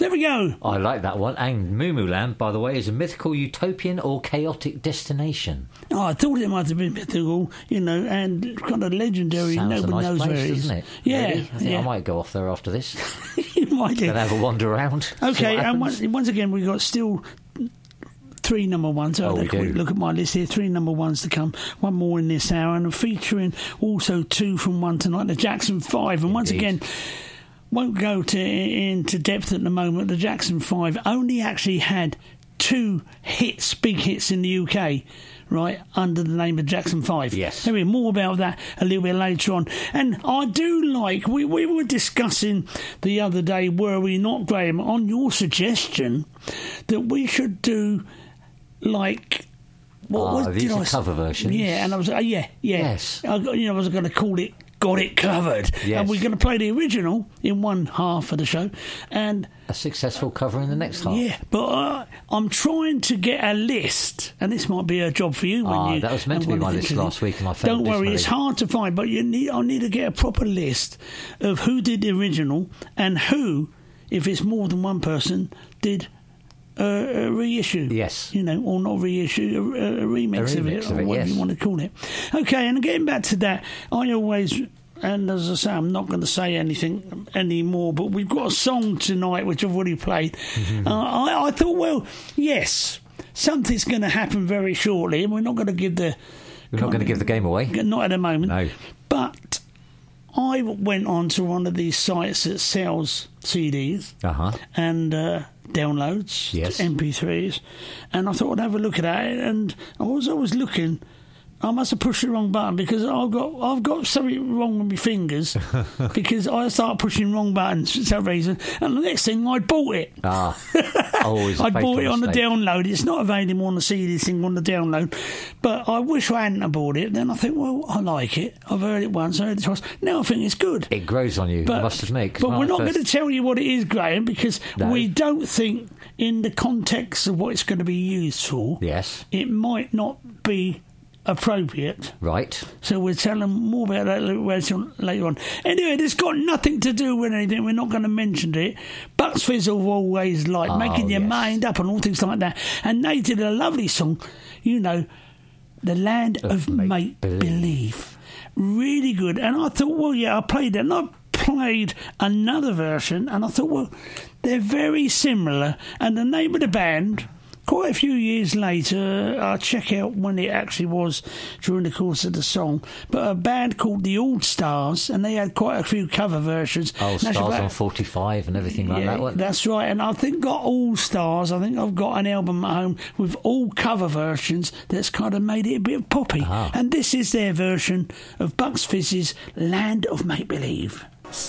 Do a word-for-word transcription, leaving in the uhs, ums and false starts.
There we go. I like that one. And Moo Moo Land, by the way, is a mythical utopian or chaotic destination. Oh, I thought it might have been mythical, you know, and kind of legendary. Sounds Nobody a nice knows place, where it is. doesn't it? Yeah, Really? I think yeah. I might go off there after this. You might do. Gonna have a wander around. Okay, and once, once again, we've got still three number ones. Oh, I'll we have a quick do. look at my list here. Three number ones to come. One more in this hour, and featuring also two from one tonight, the Jackson Five. And once Indeed. again, won't go to into depth at the moment. The Jackson Five only actually had two hits, big hits in the U K, right, under the name of Jackson Five. Yes. There'll be more about that a little bit later on. And I do like, we, we were discussing the other day, were we not, Graham, on your suggestion that we should do, like, what Ah, was these did are I s- cover versions. Yeah, and I was, uh, yeah, yeah. Yes. I, got- you know, I was going to call it Got It Covered. Yes. And we're going to play the original in one half of the show. And A successful cover in the next half. yeah, but uh, I'm trying to get a list, and this might be a job for you. When Ah, you that was meant to be and my one of list the- last week and I failed Don't worry, dismally. it's hard to find, but you need. I need to get a proper list of who did the original and who, if it's more than one person, did uh, a reissue. Yes. You know, or not reissue, a, a remix, A of remix it, of or it, whatever yes. you want to call it. Okay, and getting back to that, I always. And as I say, I'm not going to say anything anymore, but we've got a song tonight which I've already played. Mm-hmm. Uh, I, I thought, well, yes, something's going to happen very shortly, and we're not going to give the... We're not going to give the game away. Not at the moment. No. But I went on to one of these sites that sells C Ds Uh-huh. and uh, downloads, Yes. M P threes, and I thought I'd have a look at that. And I was always looking. I must have pushed the wrong button because I've got I've got something wrong with my fingers because I start pushing wrong buttons for some reason, and the next thing I bought it. Ah, always a I bought fatal it on the mistake. download. It's not available on the C D thing on the download, but I wish I hadn't have bought it. Then I think, well, I like it. I've heard it once, I heard it twice. Now I think it's good. It grows on you, I must admit. 'cause But when we're I not first- going to tell you what it is, Graham, because No. we don't think, in the context of what it's going to be used for, Yes. it might not be appropriate. Right. So we'll tell them more about that later on. later on. Anyway, it's got nothing to do with anything. We're not going to mention it. Bucks Fizz have always liked Oh, making your yes. mind up and all things like that. And they did a lovely song, you know, The Land of, Of Make Make-Believe. Believe. Really good. And I thought, well, yeah, I played it. And I played another version, and I thought, well, they're very similar. And the name of the band, quite a few years later, I'll check out when it actually was during the course of the song, but a band called the All Stars, and they had quite a few cover versions. Oh, And Stars actually, on that- forty-five and everything like yeah, that one. that's right. And I think got All Stars. I think I've got an album at home with all cover versions that's kind of made it a bit poppy. Ah. And this is their version of Bucks Fizz's Land of Make Believe.